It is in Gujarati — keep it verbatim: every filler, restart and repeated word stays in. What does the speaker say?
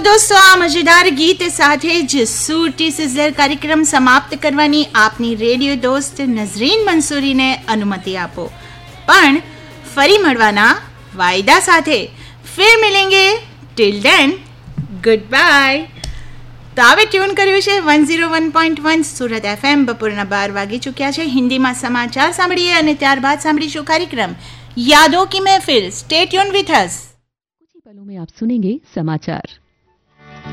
દોસ્તો, આ મજેદાર ગીત સાથે જ સુરતી સિઝલર કાર્યક્રમ સમાપ્ત કરવાની આપની રેડિયો દોસ્ત નઝરીન મંસૂરીને અનુમતિ આપો, પણ ફરી મળવાના વાયદા સાથે. ફિર મિલેંગે, ટિલ ધેન ગુડ બાય. તો હવે ટ્યુન કર્યું છે one zero one point one Surat FM. બપોરના બાર વાગી ચૂક્યા છે. હિન્દીમાં સમાચાર સાંભળીએ અને ત્યારબાદ સાંભળીશું કાર્યક્રમ યાદો કી મહેફિલ. Stay tune with us. कुछ ही पलों में आप सुनेंगे समाचार.